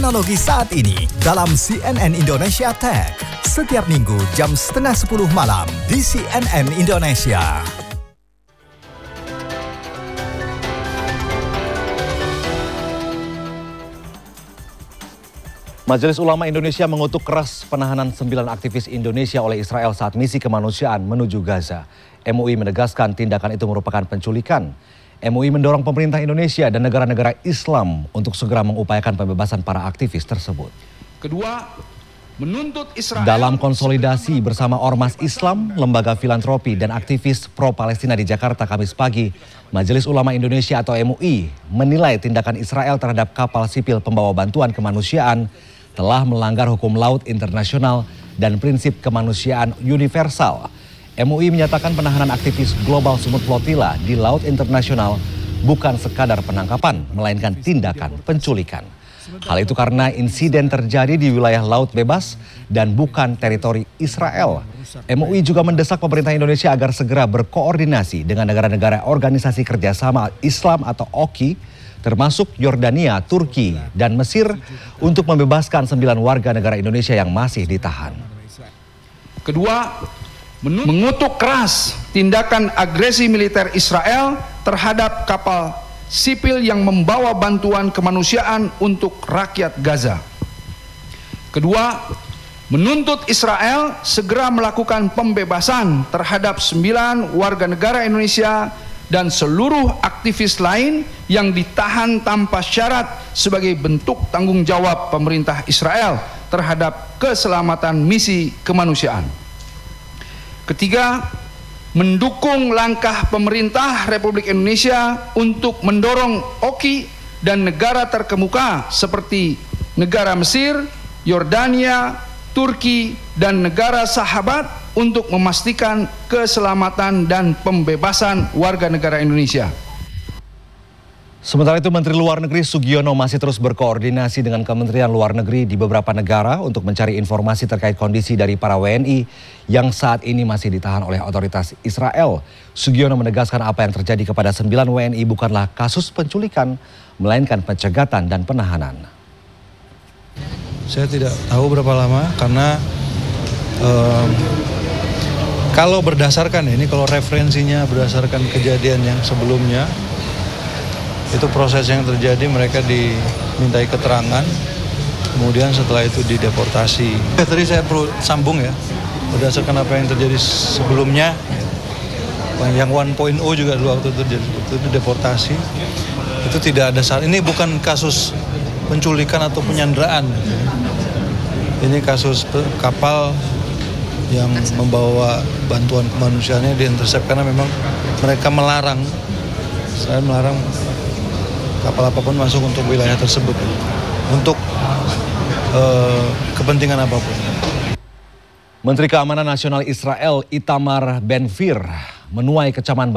Teknologi saat ini dalam CNN Indonesia Tech. Setiap minggu jam 9:30 malam di CNN Indonesia. Majelis Ulama Indonesia mengutuk keras penahanan 9 aktivis Indonesia oleh Israel saat misi kemanusiaan menuju Gaza. MUI menegaskan tindakan itu merupakan penculikan. MUI mendorong pemerintah Indonesia dan negara-negara Islam untuk segera mengupayakan pembebasan para aktivis tersebut. Kedua, menuntut Israel dalam konsolidasi bersama Ormas Islam, lembaga filantropi dan aktivis pro-Palestina di Jakarta Kamis pagi, Majelis Ulama Indonesia atau MUI menilai tindakan Israel terhadap kapal sipil pembawa bantuan kemanusiaan telah melanggar hukum laut internasional dan prinsip kemanusiaan universal. MUI menyatakan penahanan aktivis Global Smooth Flotilla di laut internasional bukan sekadar penangkapan, melainkan tindakan penculikan. Hal itu karena insiden terjadi di wilayah laut bebas dan bukan teritori Israel. MUI juga mendesak pemerintah Indonesia agar segera berkoordinasi dengan negara-negara Organisasi Kerjasama Islam atau OKI, termasuk Yordania, Turki, dan Mesir untuk membebaskan 9 warga negara Indonesia yang masih ditahan. Kedua, mengutuk keras tindakan agresi militer Israel terhadap kapal sipil yang membawa bantuan kemanusiaan untuk rakyat Gaza. Kedua, menuntut Israel segera melakukan pembebasan terhadap 9 warga negara Indonesia dan seluruh aktivis lain yang ditahan tanpa syarat sebagai bentuk tanggung jawab pemerintah Israel terhadap keselamatan misi kemanusiaan. Ketiga, mendukung langkah pemerintah Republik Indonesia untuk mendorong OKI dan negara terkemuka seperti negara Mesir, Yordania, Turki, dan negara sahabat untuk memastikan keselamatan dan pembebasan warga negara Indonesia. Sementara itu, Menteri Luar Negeri Sugiono masih terus berkoordinasi dengan Kementerian Luar Negeri di beberapa negara untuk mencari informasi terkait kondisi dari para WNI yang saat ini masih ditahan oleh otoritas Israel. Sugiono menegaskan apa yang terjadi kepada 9 WNI bukanlah kasus penculikan, melainkan pencegatan dan penahanan. Saya tidak tahu berapa lama karena kalau berdasarkan ini, kalau referensinya berdasarkan kejadian yang sebelumnya, itu proses yang terjadi, mereka dimintai keterangan, kemudian setelah itu dideportasi. Tadi saya perlu sambung ya, berdasarkan apa yang terjadi sebelumnya, yang 1.0 juga dulu waktu itu deportasi, itu tidak ada saat ini bukan kasus penculikan atau penyanderaan. Ini kasus kapal yang membawa bantuan kemanusiaannya diintersep karena memang mereka melarang, saya melarang kapal apapun masuk untuk wilayah tersebut untuk kepentingan apapun. Menteri Keamanan Nasional Israel Itamar Ben-Gvir menuai kecaman